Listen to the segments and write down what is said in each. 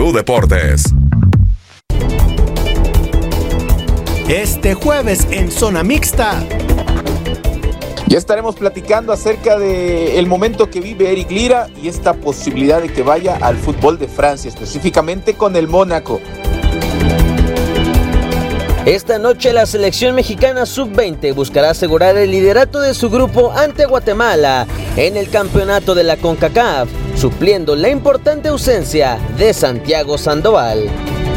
W Deportes. Este jueves en Zona Mixta. Ya estaremos platicando acerca del momento que vive Eric Lira y esta posibilidad de que vaya al fútbol de Francia, específicamente con el Mónaco. Esta noche la selección mexicana sub-20 buscará asegurar el liderato de su grupo ante Guatemala en el campeonato de la CONCACAF, supliendo la importante ausencia de Santiago Sandoval.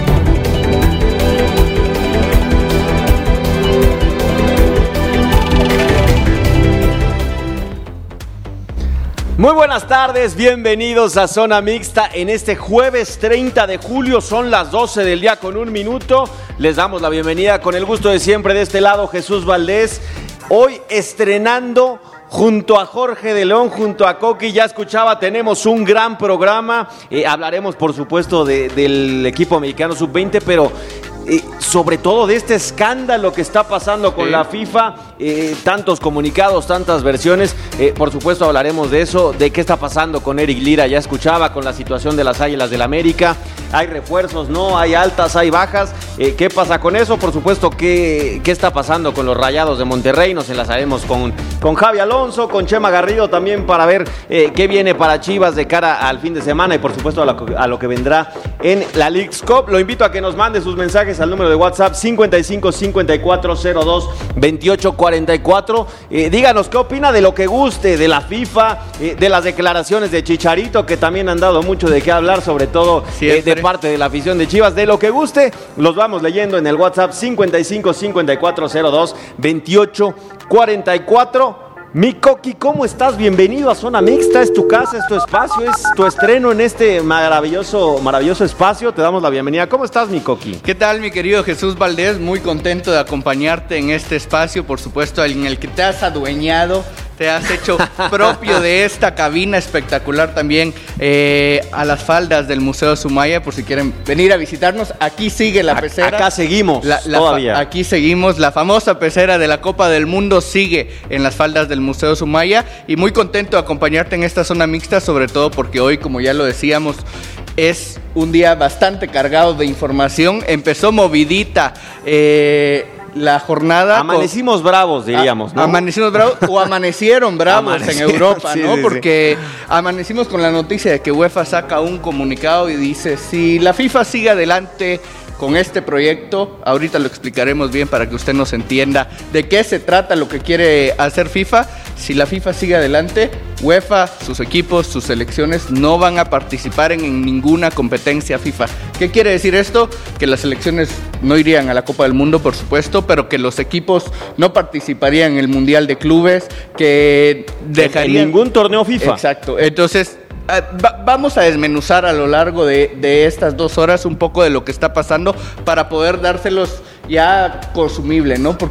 Muy buenas tardes, bienvenidos a Zona Mixta en este jueves 30 de julio, son las 12 del día con 1 minuto. Les damos la bienvenida con el gusto de siempre de este lado, Jesús Valdés. Hoy estrenando junto a Jorge de León, junto a Coqui, ya escuchaba, tenemos un gran programa. Hablaremos por supuesto del equipo mexicano sub-20, pero sobre todo de este escándalo que está pasando con la FIFA, tantos comunicados, tantas versiones, por supuesto hablaremos de eso, de qué está pasando con Eric Lira, ya escuchaba, con la situación de las Águilas del América, hay refuerzos, no, hay altas, hay bajas, ¿qué pasa con eso? Por supuesto, ¿qué está pasando con los Rayados de Monterrey? Nos enlazaremos con Javi Alonso, con Chema Garrido también para ver qué viene para Chivas de cara al fin de semana y por supuesto a lo que vendrá en la Leagues Cup. Lo invito a que nos mande sus mensajes al número de WhatsApp 55 54 02 28 44. Díganos qué opina de lo que guste de la FIFA, de las declaraciones de Chicharito, que también han dado mucho de qué hablar, sobre todo de parte de la afición de Chivas. De lo que guste, los vamos leyendo en el WhatsApp 55 54 02 28 44. Mi Coqui, ¿cómo estás? Bienvenido a Zona Mixta, es tu casa, es tu espacio, es tu estreno en este maravilloso espacio, te damos la bienvenida. ¿Cómo estás, mi Coqui? ¿Qué tal, mi querido Jesús Valdés? Muy contento de acompañarte en este espacio, por supuesto, en el que te has adueñado, te has hecho propio de esta cabina espectacular también, a las faldas del Museo Sumaya, por si quieren venir a visitarnos. Aquí sigue la pecera. Acá seguimos todavía. Aquí seguimos, la famosa pecera de la Copa del Mundo sigue en las faldas del Museo Sumaya y muy contento de acompañarte en esta Zona Mixta, sobre todo porque hoy, como ya lo decíamos, es un día bastante cargado de información. Empezó movidita la jornada. Amanecimos bravos, diríamos, ¿no? Amanecimos bravos o amanecieron bravos en Europa, ¿no? Sí, porque amanecimos con la noticia de que UEFA saca un comunicado y dice, si la FIFA sigue adelante con este proyecto, ahorita lo explicaremos bien para que usted nos entienda de qué se trata lo que quiere hacer FIFA. Si la FIFA sigue adelante, UEFA, sus equipos, sus selecciones no van a participar en ninguna competencia FIFA. ¿Qué quiere decir esto? Que las selecciones no irían a la Copa del Mundo, por supuesto, pero que los equipos no participarían en el Mundial de Clubes, que dejarían... En ningún torneo FIFA. Exacto. Entonces, vamos a desmenuzar a lo largo de estas 2 horas un poco de lo que está pasando para poder dárselos ya consumible, ¿no?